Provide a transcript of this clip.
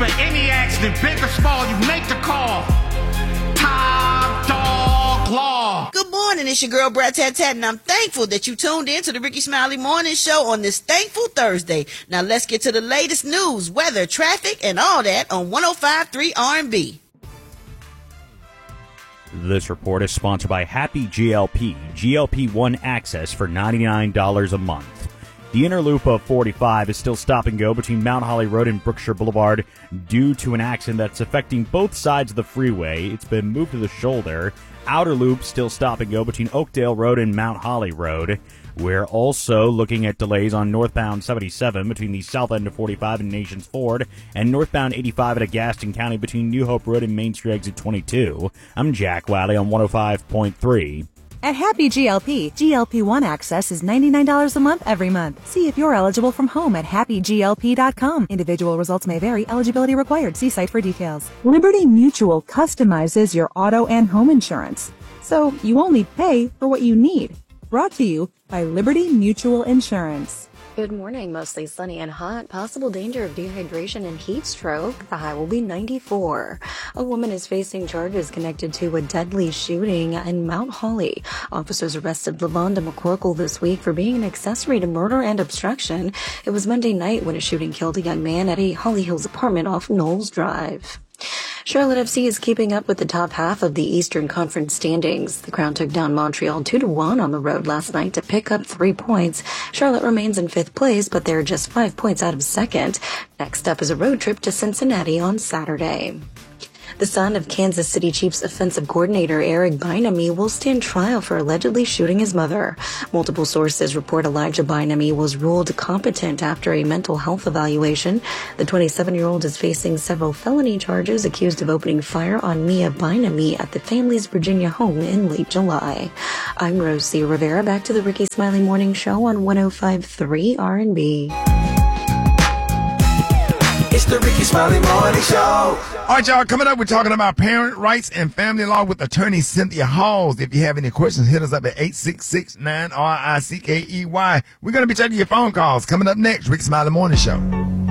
for any accident, big or small, you make the call. Top Dog Law. Good morning, it's your girl Brat Tat Tat, and I'm thankful that you tuned in to the Ricky Smiley Morning Show on this thankful Thursday. Now let's get to the latest news, weather, traffic, and all that on 105.3 R&B. This report is sponsored by Happy GLP, GLP-1 access for $99 a month. The inner loop of 45 is still stop and go between Mount Holly Road and Brookshire Boulevard due to an accident that's affecting both sides of the freeway. It's been moved to the shoulder. Outer loop still stop and go between Oakdale Road and Mount Holly Road. We're also looking at delays on northbound 77 between the south end of 45 and Nations Ford and northbound 85 at Gaston County between New Hope Road and Main Street Exit 22. I'm Jack Wiley on 105.3. At Happy GLP, GLP-1 access is $99 a month every month. See if you're eligible from home at happyglp.com. Individual results may vary. Eligibility required. See site for details. Liberty Mutual customizes your auto and home insurance, so you only pay for what you need. Brought to you by Liberty Mutual Insurance. Good morning. Mostly sunny and hot. Possible danger of dehydration and heat stroke. The high will be 94. A woman is facing charges connected to a deadly shooting in Mount Holly. Officers arrested Lavonda McCorkle this week for being an accessory to murder and obstruction. It was Monday night when a shooting killed a young man at a Holly Hills apartment off Knowles Drive. Charlotte FC is keeping up with the top half of the Eastern Conference standings. The Crown took down Montreal 2-1 on the road last night to pick up 3 points. Charlotte remains in 5th place, but they're just 5 points out of 2nd. Next up is a road trip to Cincinnati on Saturday. The son of Kansas City Chiefs offensive coordinator Eric Bieniemy will stand trial for allegedly shooting his mother. Multiple sources report Elijah Bieniemy was ruled competent after a mental health evaluation. The 27-year-old is facing several felony charges accused of opening fire on Mia Bieniemy at the family's Virginia home in late July. I'm Rosie Rivera. Back to the Ricky Smiley Morning Show on 105.3 R&B. It's the Ricky Smiley Morning Show. All right, y'all, coming up, we're talking about parent rights and family law with attorney Cynthia Halls. If you have any questions, hit us up at 866-9-RICKEY. We're going to be taking your phone calls. Coming up next, Ricky Smiley Morning Show.